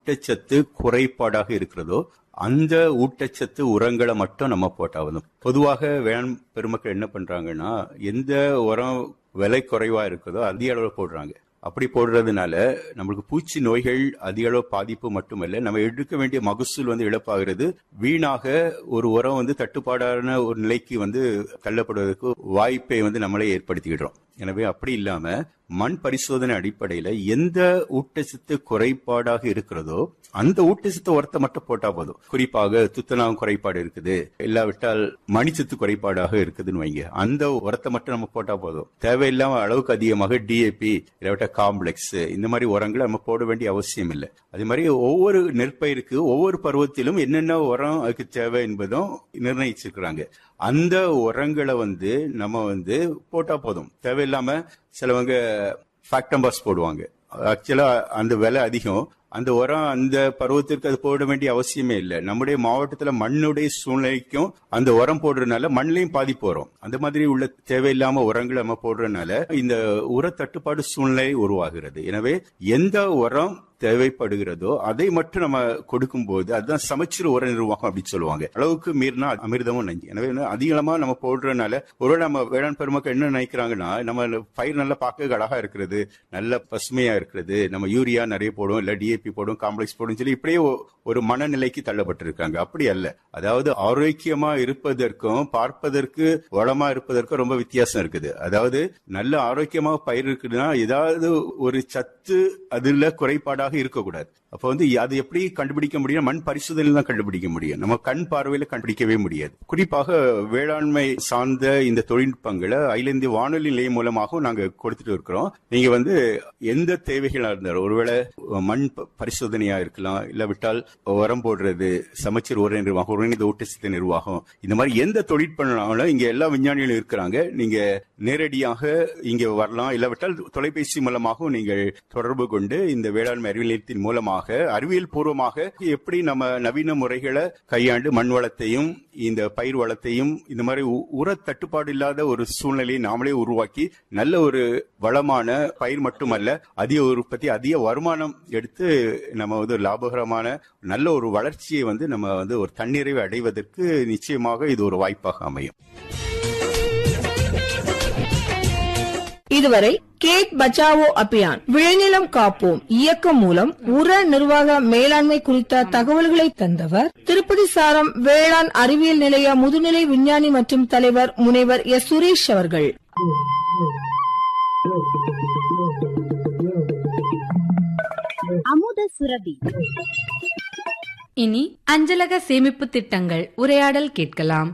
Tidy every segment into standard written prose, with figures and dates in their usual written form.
ஊட்டச்சத்து குறைபாடாக இருக்கிறதோ அந்த ஊட்டச்சத்து உரங்களை மட்டும் நம்ம போட்டாவது. பொதுவாக வேளாண் பெருமக்கள் என்ன பண்றாங்கன்னா, எந்த உரம் விலை குறைவா இருக்குதோ அதிக அளவு போடுறாங்க. அப்படி போடுறதுனால நம்மளுக்கு பூச்சி நோய்கள் அதிக அளவு பாதிப்பு மட்டுமல்ல, நம்ம எடுக்க வேண்டிய மகசூல் இழப்பாகிறது. வீணாக ஒரு உரம் தட்டுப்பாடான ஒரு நிலைக்கு தள்ளப்படுவதற்கு வாய்ப்பை நம்மளே ஏற்படுத்திக்கிடுறோம். எனவே அப்படி இல்லாம மண் பரிசோதனை அடிப்படையில எந்த ஊட்டச்சத்து குறைபாடாக இருக்கிறதோ அந்த ஊட்டச்சத்து உரத்தை மட்டும் போட்டா போதும். குறிப்பாக துத்தநாகம் குறைபாடு இருக்குது, இல்லாவிட்டால் மணிச்சத்து குறைபாடாக இருக்குதுன்னு வைங்க, அந்த உரத்தை மட்டும் நம்ம போட்டா போதும். தேவையில்லாம அளவுக்கு அதிகமாக டிஏபி இல்லாவிட்டால் காம்ப்ளெக்ஸ் இந்த மாதிரி உரங்களை நம்ம போட வேண்டிய அவசியம் இல்லை. அதே மாதிரி ஒவ்வொரு நெற்பயிருக்கு ஒவ்வொரு பருவத்திலும் என்னென்ன உரம் அதுக்கு தேவை என்பதும் நிர்ணயிச்சிருக்கிறாங்க. அந்த உரங்களை நம்ம போட்டா போதும். தேவையில்லாம சிலவங்க ஃபேக்டம்பாஸ் போடுவாங்க. ஆக்சுவலா அந்த விலை அதிகம். அந்த உரம் அந்த பருவத்திற்கு அது போட வேண்டிய அவசியமே இல்லை. நம்முடைய மாவட்டத்துல மண்ணுடைய சூழ்நிலைக்கும் அந்த உரம் போடுறதுனால மண்ணிலையும் பாதிப்பு வரும். அந்த மாதிரி உள்ள தேவையில்லாம உரங்களை நம்ம போடுறதுனால இந்த உர தட்டுப்பாடு சூழ்நிலை உருவாகிறது. எனவே எந்த உரம் தேவைப்படுகிறதோ அதை மட்டும் நம்ம கொடுக்கும் போது அதுதான் சமச்சீர் உர நிர்வாகம் அப்படின்னு சொல்லுவாங்க. அளவுக்கு மீறினா அமிர்தமும் நஞ்சு. எனவே அதிகமா நம்ம போடுறதுனால ஒருவேளை நம்ம வேளாண் பெருமக்கள் என்ன நினைக்கிறாங்கன்னா, நம்ம பயிர் நல்லா பார்க்க அழகா இருக்கிறது, நல்ல பசுமையா இருக்கிறது, நம்ம யூரியா நிறைய போடும், இல்ல டிஏபி போடும், காம்ப்ளெக்ஸ் போடும் சொல்லி இப்படியே ஒரு மனநிலைக்கு தள்ளப்பட்டிருக்காங்க. அப்படி அல்ல. அதாவது ஆரோக்கியமா இருப்பதற்கும் பார்ப்பதற்கு வளமா இருப்பதற்கும் ரொம்ப வித்தியாசம் இருக்குது. அதாவது நல்ல ஆரோக்கியமா பயிர் இருக்குதுன்னா ஏதாவது ஒரு சத்து அதுல குறைபாடாக இருக்கக்கூடாது. அப்ப அது எப்படி கண்டுபிடிக்க முடியும்? மண் பரிசோதனையில் தான் கண்டுபிடிக்க முடியும். நம்ம கண் பார்வையில கண்டுபிடிக்கவே முடியாது. குறிப்பாக வேளாண்மை சார்ந்த இந்த தொழில்நுட்பங்களை அகில இந்திய வானொலி நிலையம் மூலமாகவும் நாங்க கொடுத்துட்டு இருக்கிறோம். நீங்க எந்த தேவைகளா இருந்தாலும், ஒருவேளை மண் பரிசோதனையா இருக்கலாம், இல்லாவிட்டால் உரம் போடுறது, சமச்சீர் உர நிர்வாகம், ஒருங்கிணைந்த ஊட்டச்சத்து நிர்வாகம், இந்த மாதிரி எந்த தொழில்நுட்பம் இங்க எல்லா விஞ்ஞானிகளும் இருக்கிறாங்க. நீங்க நேரடியாக இங்க வரலாம், இல்லாவிட்டால் தொலைபேசி மூலமாகவும் நீங்கள் தொடர்பு கொண்டு இந்த வேளாண்மை அறிவியல் நிலையத்தின் மூலமாக அறிவியல் பூர்வமாக எப்படி நம்ம நவீன முறைகளை கையாண்டு மண் வளத்தையும் இந்த பயிர் வளத்தையும் இந்த மாதிரி உர தட்டுப்பாடு இல்லாத ஒரு சூழ்நிலையை நாமளே உருவாக்கி நல்ல ஒரு வளமான பயிர் மட்டுமல்ல அதிக உற்பத்தி அதிக வருமானம் எடுத்து நம்ம லாபகரமான நல்ல ஒரு வளர்ச்சியை நம்ம ஒரு தன்னிறைவை அடைவதற்கு நிச்சயமாக இது ஒரு வாய்ப்பாக அமையும். இதுவரை கேட் பச்சாவோ அபியான் விளைநிலம் காப்போம் இயக்கம் மூலம் உர நிர்வாக மேலாண்மை குறித்த தகவல்களை தந்தவர் திருப்பதி சாரம் வேளாண் அறிவியல் நிலைய முதுநிலை விஞ்ஞானி மற்றும் தலைவர் முனைவர் எஸ். சுரேஷ் அவர்கள். அமுத சுரபி. இனி அஞ்சலக சேமிப்பு திட்டங்கள் உரையாடல் கேட்கலாம்.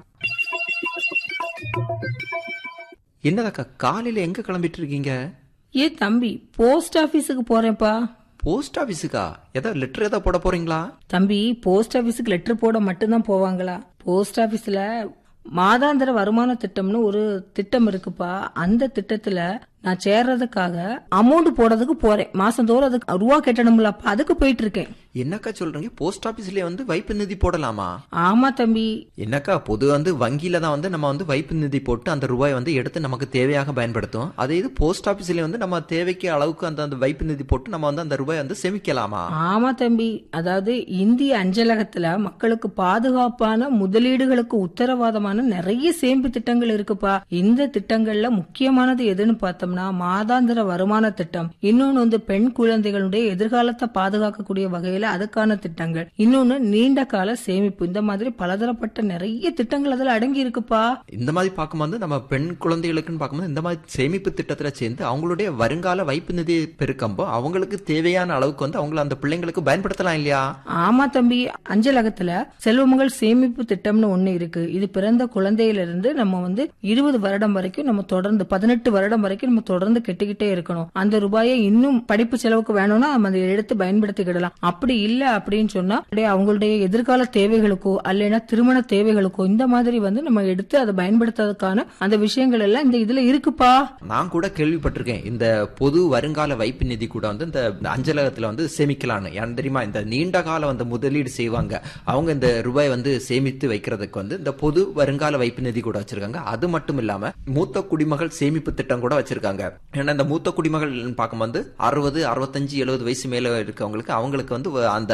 என்னதாக்கா காலையில எங்க கிளம்பிட்டு இருக்கீங்க? தம்பி, போஸ்ட் ஆபீஸுக்கு போறேன்ப்பா. போஸ்ட் ஆபீஸுக்கா? ஏதாவது லெட்டர் ஏதாவது போட போறீங்களா? தம்பி, போஸ்ட் ஆபீஸுக்கு லெட்டர் போட மட்டும்தான் போவாங்களா? போஸ்ட் ஆபீஸ்ல மாதாந்திர வருமான திட்டம்னு ஒரு திட்டம் இருக்குப்பா. அந்த திட்டத்துல நான் சேர்றதுக்காக அமௌண்ட் போடுறதுக்கு போறேன். மாசந்தோறும் அதுக்கு ரூபா கட்டணும்லப்பா, அதுக்கு போயிட்டு இருக்கேன். என்னக்கா சொல்றீங்க? போஸ்ட் ஆபீஸ்லயே வைப்பு நிதி போடலாமா? ஆமா தம்பி. என்னக்கா பொது வங்கியில தான் நம்ம வைப்பு நிதி போட்டு அந்த ரூபாய் எடுத்து நமக்கு தேவையாக பயன்படுத்தும். அதே இது போஸ்ட் ஆபீஸ்லயே நம்ம தேவைக்கு அளவுக்கு அந்த வைப்பு நிதி போட்டு நம்ம அந்த ரூபாய் சேமிக்கலாமா? ஆமா தம்பி. அதாவது இந்திய அஞ்சலகத்துல மக்களுக்கு பாதுகாப்பான முதலீடுகளுக்கு உத்தரவாதமான நிறைய சேமிப்பு திட்டங்கள் இருக்குப்பா. இந்த திட்டங்கள்ல முக்கியமானது எதுன்னு பார்த்தோம்னா மாதாந்திர வருமான திட்டம், இன்னொன்னு பெண் குழந்தைகளுடைய எதிர்காலத்தை பாதுகாக்கக்கூடிய வகையில அதுக்கான திட்டங்கள், இன்னொன்னு நீண்ட கால சேமிப்பு. இந்த மாதிரி பலதரப்பட்ட நிறைய திட்டங்கள் அதுல அடங்கி இருக்குப்பா. இந்த மாதிரி பார்க்கும்போது நம்ம பெண் குழந்தைகளுக்குன்னு பார்க்கும்போது இந்த மாதிரி சேமிப்பு திட்டத்துல சேர்ந்து அவங்களுடைய வருங்கால வைப்பு நிதி பெருக்கம்போ அவங்களுக்கு தேவையான அளவுக்கு அவங்கள அந்த பிள்ளைங்களுக்கு பயன்படுத்தலாம் இல்லையா? ஆமா தம்பி. அஞ்சலகத்துல செல்வமகள் சேமிப்பு திட்டம்னு ஒண்ணு இருக்கு. இது பிறந்த குழந்தையிலிருந்து நம்ம 20 வருடம் வரைக்கும் நம்ம தொடர்ந்து 18 வருடம் வரைக்கும் நம்ம தொடர்ந்து கெட்டுக்கிட்டே இருக்கணும். அந்த ரூபாயை இன்னும் படிப்பு செலவுக்கு வேணும்னா நம்ம அதை எடுத்து பயன்படுத்திக்கிடலாம். அப்படி இல்ல அப்படின்னு சொன்னா அவங்களுடைய எதிர்கால தேவைகளுக்கோ அல்லனா திருமண தேவைகளுக்கோ இந்த மாதிரி நம்ம எடுத்து அதை பயன்படுத்துறதுக்கான அந்த விஷயங்கள் எல்லாம் இந்த இதுல இருக்குப்பா. நான் கூட கேள்விப்பட்டிருக்கேன். இந்த பொது வருங்கால வைப்பு நிதி கூட இந்த அஞ்சலகத்துல சேமிக்கலான்னு. ஏன் தெரியுமா? இந்த நீண்ட கால முதலீடு செய்வாங்க அவங்க இந்த ரூபாய் சேமித்து வைக்கிறதுக்கு இந்த பொது வருங்கால வைப்பு நிதி கூட வச்சிருக்காங்க. அது மட்டும் இல்லாம மூத்த குடிமகள் சேமிப்பு திட்டம் கூட வச்சிருக்காங்க. ஏன்னா இந்த மூத்த குடிமகள் பார்க்கும்போது 60, 65, 70 வயசு மேல இருக்கவங்களுக்கு அவங்களுக்கு அந்த